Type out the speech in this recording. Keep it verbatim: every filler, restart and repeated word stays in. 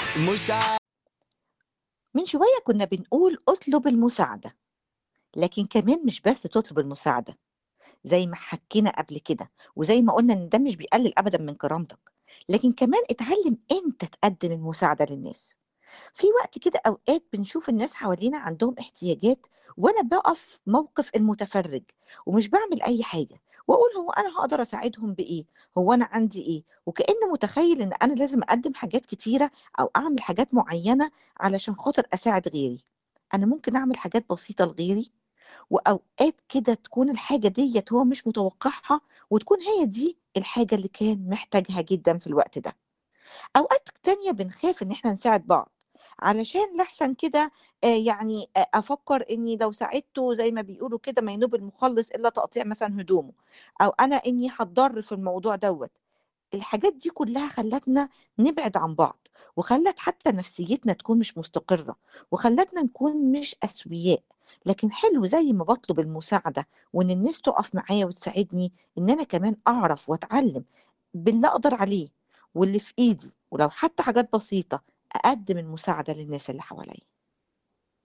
مساعدة. من شوية كنا بنقول اطلب المساعدة، لكن كمان مش بس تطلب المساعدة زي ما حكينا قبل كده، وزي ما قلنا إن ده مش بيقلل أبدا من كرامتك، لكن كمان اتعلم أنت تقدم المساعدة للناس. في وقت كده أوقات بنشوف الناس حوالينا عندهم احتياجات، وأنا بقف موقف المتفرج ومش بعمل أي حاجة، وأقول هو أنا هقدر أساعدهم بإيه؟ هو أنا عندي إيه؟ وكأنه متخيل إن أنا لازم أقدم حاجات كتيرة أو أعمل حاجات معينة علشان خاطر أساعد غيري. أنا ممكن أعمل حاجات بسيطة لغيري، وأوقات كده تكون الحاجة ديّة هو مش متوقعها، وتكون هي دي الحاجة اللي كان محتاجها جدًا في الوقت ده. أوقات تانية بنخاف إن إحنا نساعد بعض، علشان لأحسن كده آآ يعني أ أفكّر إني لو ساعدته زي ما بيقولوا كده ما ينوب المخلّص إلا تقطيع مثلًا هدومه، أو أنا إني هاتضر في الموضوع دوّة. الحاجات دي كلها خلّتنا نبعد عن بعض، وخلّت حتى نفسيتنا تكون مش مستقرة، وخلّتنا نكون مش أسوياء. لكن حلو زي ما باطلب المساعدة وإن الناس تُقف معايا وتساعدني، إن أنا كمان أعرف وأتعلم باللي أقدر عليه واللي في إيدي، ولو حتى حاجات بسيطة أقدّم المساعدة للناس اللي حواليّا.